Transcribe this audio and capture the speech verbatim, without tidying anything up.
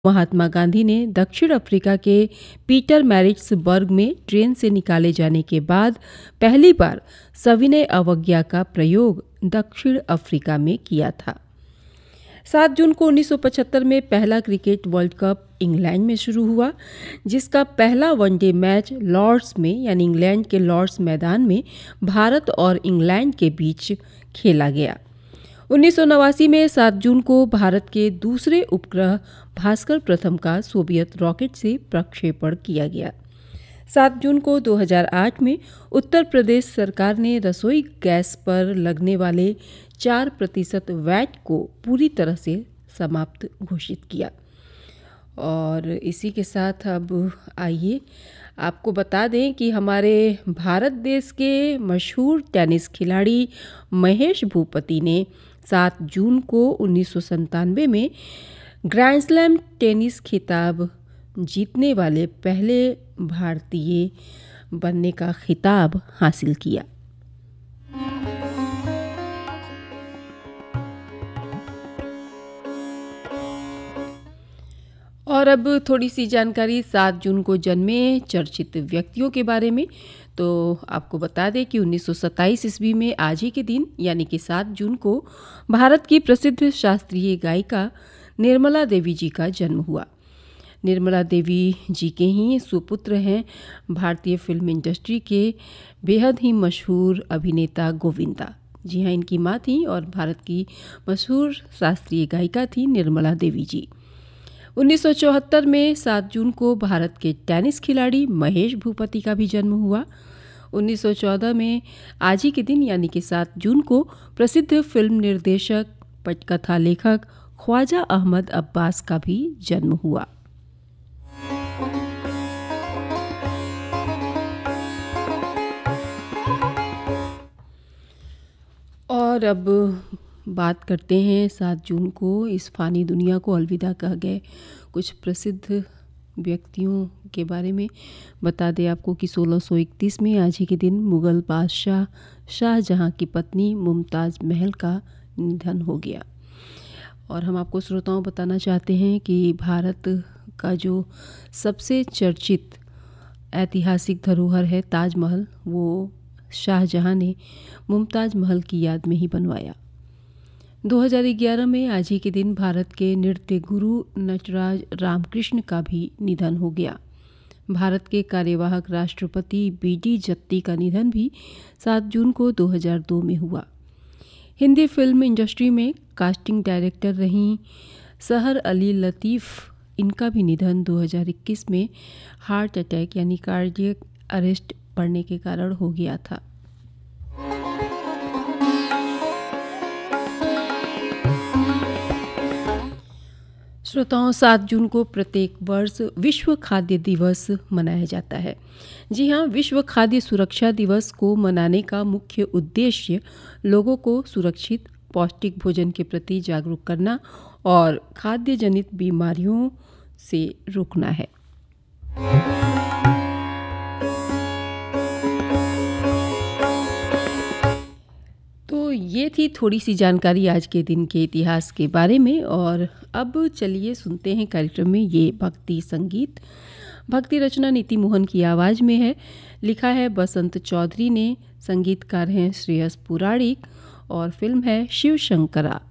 महात्मा गांधी ने दक्षिण अफ्रीका के पीटरमैरिट्सबर्ग में ट्रेन से निकाले जाने के बाद पहली बार सविनय अवज्ञा का प्रयोग दक्षिण अफ्रीका में किया था। सात जून को उन्नीस सौ पचहत्तर में पहला क्रिकेट वर्ल्ड कप इंग्लैंड में शुरू हुआ, जिसका पहला वनडे मैच लॉर्ड्स में यानी इंग्लैंड के लॉर्ड्स मैदान में भारत और इंग्लैंड के बीच खेला गया। उन्नीस सौ नवासी में सात जून को भारत के दूसरे उपग्रह भास्कर प्रथम का सोवियत रॉकेट से प्रक्षेपण किया गया। सात जून को दो हज़ार आठ में उत्तर प्रदेश सरकार ने रसोई गैस पर लगने वाले चार प्रतिशत वैट को पूरी तरह से समाप्त घोषित किया। और इसी के साथ अब आइए आपको बता दें कि हमारे भारत देश के मशहूर टेनिस खिलाड़ी महेश भूपति ने सात जून को उन्नीस सौ संतानवे में ग्रैंड स्लैम टेनिस खिताब जीतने वाले पहले भारतीय बनने का खिताब हासिल किया। और अब थोड़ी सी जानकारी सात जून को जन्मे चर्चित व्यक्तियों के बारे में। तो आपको बता दें कि उन्नीस सौ सत्ताईस ईस्वी में आज ही के दिन यानी कि सात जून को भारत की प्रसिद्ध शास्त्रीय गायिका निर्मला देवी जी का जन्म हुआ। निर्मला देवी जी के ही सुपुत्र हैं भारतीय फिल्म इंडस्ट्री के बेहद ही मशहूर अभिनेता गोविंदा। जी हाँ, इनकी माँ थी और भारत की मशहूर शास्त्रीय गायिका थी निर्मला देवी जी। उन्नीस सौ चौहत्तर में सात जून को भारत के टेनिस खिलाड़ी महेश भूपति का भी जन्म हुआ। उन्नीस सौ चौदह में आज ही के दिन यानी कि सात जून को प्रसिद्ध फिल्म निर्देशक पटकथा लेखक ख्वाजा अहमद अब्बास का भी जन्म हुआ। और अब बात करते हैं सात जून को इस फानी दुनिया को अलविदा कह गए कुछ प्रसिद्ध व्यक्तियों के बारे में। बता दें आपको कि सोलह सौ इकतीस में आज ही के दिन मुग़ल बादशाह शाहजहां की पत्नी मुमताज़ महल का निधन हो गया। और हम आपको श्रोताओं बताना चाहते हैं कि भारत का जो सबसे चर्चित ऐतिहासिक धरोहर है ताजमहल, वो शाहजहां ने मुमताज़ महल की याद में ही बनवाया। दो हज़ार ग्यारह में आज ही के दिन भारत के नृत्य गुरु नटराज रामकृष्ण का भी निधन हो गया। भारत के कार्यवाहक राष्ट्रपति बी डी जत्ती का निधन भी सात जून को दो हज़ार दो में हुआ। हिंदी फिल्म इंडस्ट्री में कास्टिंग डायरेक्टर रहीं सहर अली लतीफ़, इनका भी निधन दो हज़ार इक्कीस में हार्ट अटैक यानी कार्डियक अरेस्ट पड़ने के कारण हो गया था। श्रोताओं, सात जून को प्रत्येक वर्ष विश्व खाद्य दिवस मनाया जाता है। जी हाँ, विश्व खाद्य सुरक्षा दिवस को मनाने का मुख्य उद्देश्य लोगों को सुरक्षित पौष्टिक भोजन के प्रति जागरूक करना और खाद्य जनित बीमारियों से रोकना है। तो ये थी थोड़ी सी जानकारी आज के दिन के इतिहास के बारे में। और अब चलिए सुनते हैं कार्यक्रम में ये भक्ति संगीत। भक्ति रचना नीति मोहन की आवाज़ में है, लिखा है बसंत चौधरी ने, संगीतकार हैं श्रेयस पुराणिक और फिल्म है शिव शंकरा।